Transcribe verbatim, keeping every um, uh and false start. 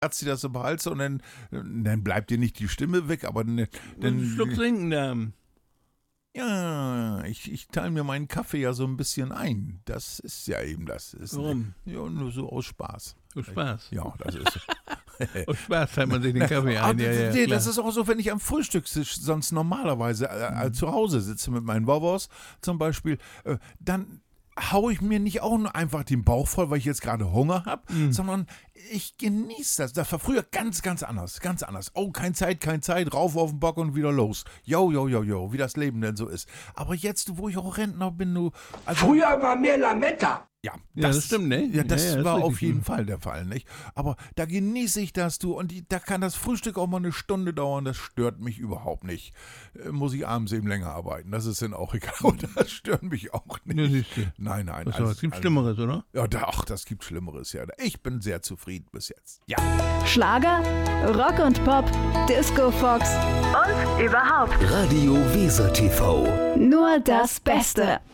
kratzt dir das im Hals und dann, dann bleibt dir nicht die Stimme weg, aber dann... dann Einen Schluck trinken da. Ja, ich, ich teile mir meinen Kaffee ja so ein bisschen ein. Das ist ja eben das. Ist Warum? Nicht, ja, nur so aus Spaß. Aus Spaß? Ja, das ist... Aus Spaß teilt man sich den Kaffee ein. Aber Ja, ja, nee, klar. das ist auch so, wenn ich am Frühstückstisch sonst normalerweise äh, äh, zu Hause sitze mit meinen Wovos zum Beispiel, äh, dann haue ich mir nicht auch nur einfach den Bauch voll, weil ich jetzt gerade Hunger habe, Mhm. sondern ich genieße das. Das war früher ganz, ganz anders, ganz anders. Oh, kein Zeit, kein Zeit, rauf auf den Bock und wieder los. Jo, jo, jo, jo, wie das Leben denn so ist. Aber jetzt, wo ich auch Rentner bin, du... Also, Früher war mehr Lametta. ja, Ja, das stimmt, ne? Ja, das Ja, ja, das war ist auf richtig. jeden Fall der Fall, nicht? Aber da genieße ich das, du, und die, da kann das Frühstück auch mal eine Stunde dauern, das stört mich überhaupt nicht. Äh, muss ich abends eben länger arbeiten, das ist dann auch egal, und das stört mich auch nicht. Ja, siehst du. Nein, nein. Was alles- es gibt alles- Schlimmeres, oder? Ja, da, ach, das gibt Schlimmeres, ja. Ich bin sehr zufrieden bis jetzt. Ja. Schlager, Rock und Pop, Disco Fox und überhaupt Radio Weser T V. nur das Beste.